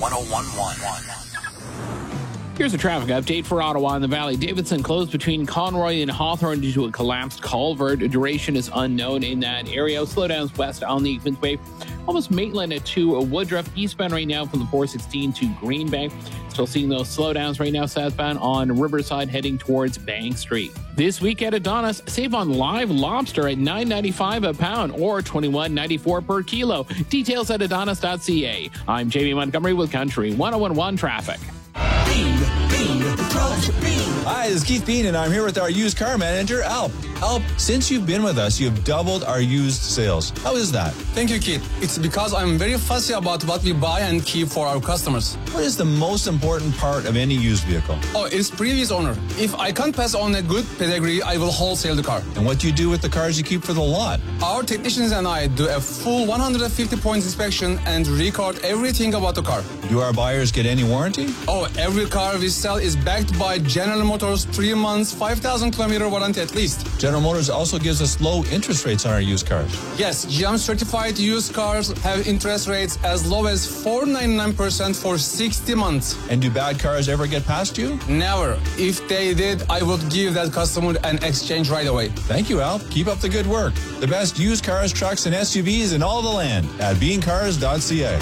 1011. Here's a traffic update for Ottawa and the Valley. Davidson closed between Conroy and Hawthorne due to a collapsed culvert. Duration is unknown in that area. Slowdowns west on the Queensway. Almost Maitland to Woodruff. Eastbound right now from the 416 to Green Bank. Still seeing those slowdowns right now southbound on Riverside heading towards Bank Street. This week at Adonis, save on live lobster at $9.95 a pound or $21.94 per kilo. Details at adonis.ca. I'm Jamie Montgomery with Country 1011 Traffic. Hi, this is Keith Bean, and I'm here with our used car manager, Alp. Alp, since you've been with us, you've doubled our used sales. How is that? Thank you, Keith. It's because I'm very fussy about what we buy and keep for our customers. What is the most important part of any used vehicle? Oh, it's previous owner. If I can't pass on a good pedigree, I will wholesale the car. And what do you do with the cars you keep for the lot? Our technicians and I do a full 150 points inspection and record everything about the car. Do our buyers get any warranty? Oh, every car we sell is backed by General Motors 3 months, 5,000 kilometer warranty at least. General Motors also gives us low interest rates on our used cars. Yes, GM certified used cars have interest rates as low as 4.99% for 60 months. And do bad cars ever get past you? Never. If they did, I would give that customer an exchange right away. Thank you, Al. Keep up the good work. The best used cars, trucks, and SUVs in all the land at beancars.ca.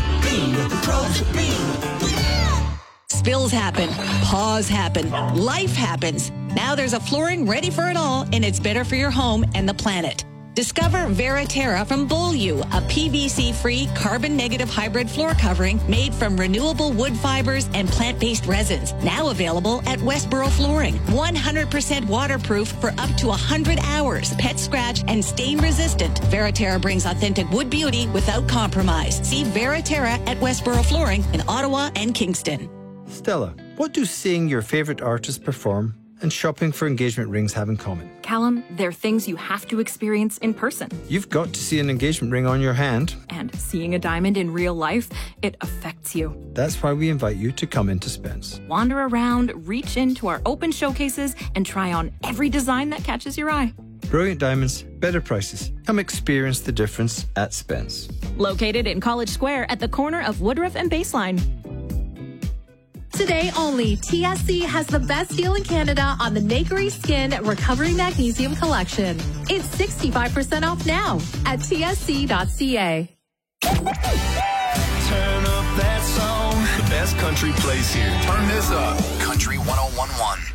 Spills happen, paws happen, life happens. Now there's a flooring ready for it all, and it's better for your home and the planet. Discover Veriterra from Beaulieu, a PVC-free, carbon-negative hybrid floor covering made from renewable wood fibers and plant-based resins. Now available at Westboro Flooring. 100% waterproof for up to 100 hours. Pet scratch and stain-resistant. Veriterra brings authentic wood beauty without compromise. See Veriterra at Westboro Flooring in Ottawa and Kingston. Stella, what do seeing your favourite artist perform and shopping for engagement rings have in common? Callum, they're things you have to experience in person. You've got to see an engagement ring on your hand. And seeing a diamond in real life, it affects you. That's why we invite you to come into Spence. Wander around, reach into our open showcases, and try on every design that catches your eye. Brilliant diamonds, better prices. Come experience the difference at Spence. Located in College Square at the corner of Woodruff and Baseline. Today only, TSC has the best deal in Canada on the Nakery Skin Recovery Magnesium Collection. It's 65% off now at tsc.ca. Turn up that song. The best country plays here. Turn this up. Country 1011.